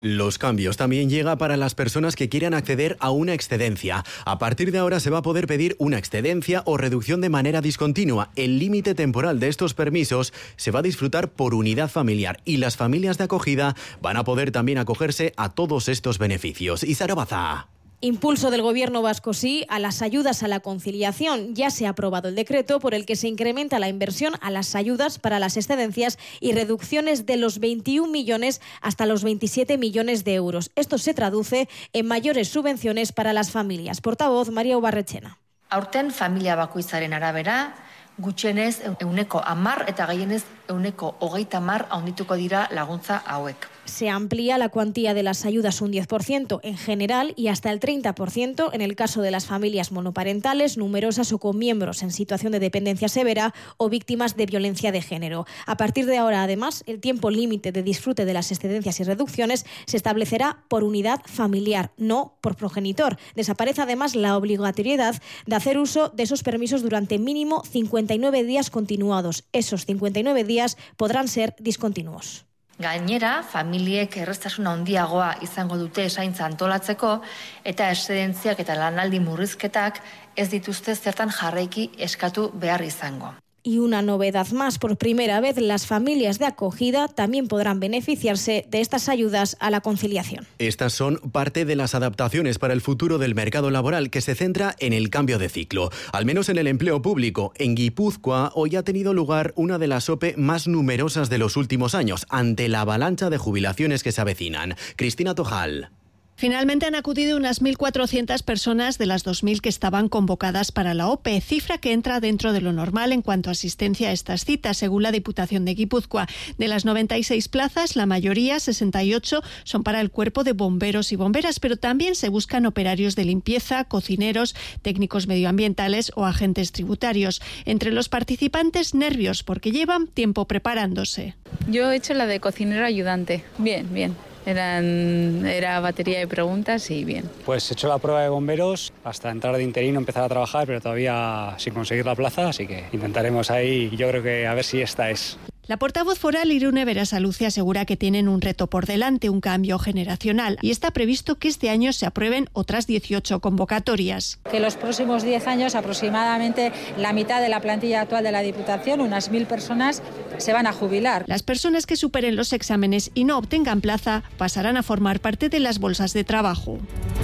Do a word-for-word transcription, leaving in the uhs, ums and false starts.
Los cambios también llega para las personas que quieran acceder a una excedencia. A partir de ahora se va a poder pedir una excedencia o reducción de manera discontinua. El límite temporal de estos permisos se va a disfrutar por unidad familiar y las familias de acogida van a poder también acogerse a todos estos beneficios. Y Sara Baza. Impulso del Gobierno vasco, sí, a las ayudas a la conciliación. Ya se ha aprobado el decreto por el que se incrementa la inversión a las ayudas para las excedencias y reducciones de los veintiún millones hasta los veintisiete millones de euros. Esto se traduce en mayores subvenciones para las familias. Portavoz, María Ubarretxena. Aurten familia bakoitzaren arabera, gutxienez ehuneko hamar eta gehienez ehuneko hogeita hamar handituko dira laguntza hauek. Se amplía la cuantía de las ayudas un diez por ciento en general y hasta el treinta por ciento en el caso de las familias monoparentales, numerosas o con miembros en situación de dependencia severa o víctimas de violencia de género. A partir de ahora, además, el tiempo límite de disfrute de las excedencias y reducciones se establecerá por unidad familiar, no por progenitor. Desaparece además la obligatoriedad de hacer uso de esos permisos durante mínimo cincuenta y nueve días continuados. Esos cincuenta y nueve días podrán ser discontinuos. Gainera, familiek erraztasuna handiagoa izango dute zaintza antolatzeko eta exzedentziak eta lanaldi murrizketak ez dituzte zertan jarraiki eskatu behar izango. Y una novedad más, por primera vez las familias de acogida también podrán beneficiarse de estas ayudas a la conciliación. Estas son parte de las adaptaciones para el futuro del mercado laboral que se centra en el cambio de ciclo. Al menos en el empleo público. En Guipúzcoa hoy ha tenido lugar una de las O P E más numerosas de los últimos años, ante la avalancha de jubilaciones que se avecinan. Cristina Tojal. Finalmente han acudido unas mil cuatrocientas personas de las dos mil que estaban convocadas para la O P E, cifra que entra dentro de lo normal en cuanto a asistencia a estas citas, según la Diputación de Guipúzcoa. De las noventa y seis plazas, la mayoría, sesenta y ocho, son para el cuerpo de bomberos y bomberas, pero también se buscan operarios de limpieza, cocineros, técnicos medioambientales o agentes tributarios. Entre los participantes, nervios, porque llevan tiempo preparándose. Yo he hecho la de cocinero ayudante. Bien, bien. Eran, era batería de preguntas y bien. Pues he hecho la prueba de bomberos hasta entrar de interino, empezar a trabajar, pero todavía sin conseguir la plaza, así que intentaremos ahí, yo creo que a ver si esta es. La portavoz foral Irune Berasaluce asegura que tienen un reto por delante, un cambio generacional, y está previsto que este año se aprueben otras dieciocho convocatorias. Que los próximos diez años aproximadamente la mitad de la plantilla actual de la Diputación, unas mil personas, se van a jubilar. Las personas que superen los exámenes y no obtengan plaza pasarán a formar parte de las bolsas de trabajo.